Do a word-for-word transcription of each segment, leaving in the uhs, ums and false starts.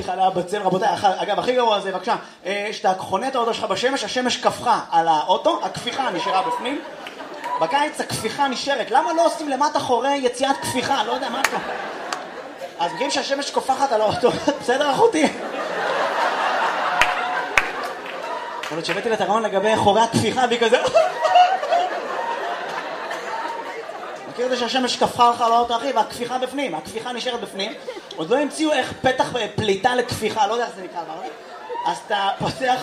חתיכה עליה בצל, רבותיי, אגב, הכי גרוע זה, בבקשה, שאתה חונה את האוטו שלך בשמש, השמש כפכה על האוטו, הכפיכה נשארה בפנים, בקיץ הכפיכה נשארת, למה לא עושים למטה חורי יציאת כפיכה? לא יודע מה אתה. אז מכירים שהשמש כופחת על האוטו, בסדר אחותי? יכול להיות שהבאתי לתרעון לגבי חורי הכפיכה והיא כזה... מכיר את זה שהשמש כפכה לך על האוטו אחי והכפיכה בפנים, הכפיכה נשארת בפנים, עוד לא המציאו איך פתח פליטה לכפיכה, לא יודע איך זה נקרא, אז אתה פותח...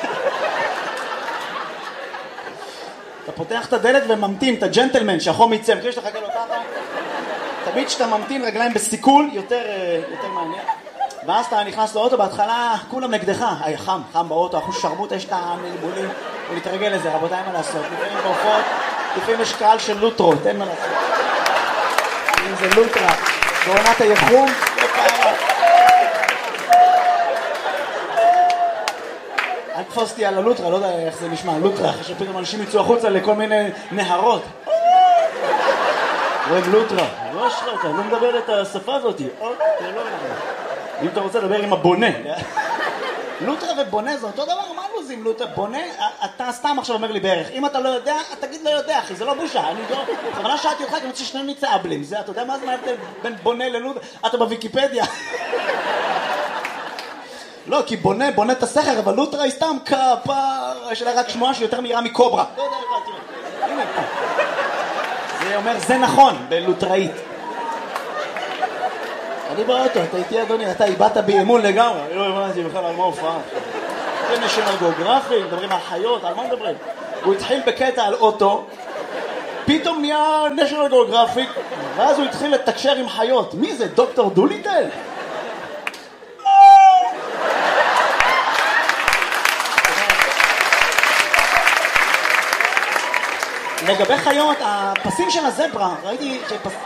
אתה פותח את הדלת וממתין, את הג'נטלמן שהחום יצא, מכיר שאתה חכה לו ככה? תמיד שאתה ממתין רגליים בסיכול, יותר, יותר מעניין. ואז אתה נכנס לאוטו, בהתחלה כולם נגדך, היי חם, חם באוטו, אחוז שרמוט, יש את המלבולים, ולהתרגל לזה, רבותיי, מה לעשות? לפעמים בהופעות, לפעמים יש קהל של לוטרות, אין מה לעשות. אם זה לוטרה, בעונת היחום, לא פעם. אל תפוסתי על הלוטרה, לא יודע איך זה נשמע, לוטרה, אחרי שפתאום אנשים יצאו החוצה לכל מיני נהרות. רואים לוטרה, לא אשרה אותה, לא מדבר את השפה הזאת. אם אתה רוצה לדבר עם הבונה. לוטרה ובונה זה אותו דבר, מה לוזים לוטרה? בונה, אתה סתם עכשיו אומר לי בערך, אם אתה לא יודע, תגיד לא יודע אחי, זה לא בושה, אני לא... בכוונה שאלתי אותך, כי אני רוצה ששנינו נצא אבלים, זה, אתה יודע מה זה ההבדל בין בונה ללוטרה? אתה בוויקיפדיה. לא, כי בונה, בונה את הסכר, אבל לוטרה היא סתם כפר, יש לה רק שמועה שיותר מהירה מקוברה. לא יודע, תראה, הנה פה. זה אומר, זה נכון, בלוטראית. אני באוטו, אתה איתי אדוני, אתה איבדת באמון לגמרי. לא הבנתי בכלל על מה הופעה. זה נשיונל גיאוגרפי, מדברים על חיות, על מה מדברים? הוא התחיל בקטע על אוטו, פתאום נהיה נשיונל גיאוגרפי, ואז הוא התחיל לתקשר עם חיות. מי זה, דוקטור דוליטל? לגבי חיות, הפסים של הזברה, ראיתי שפס...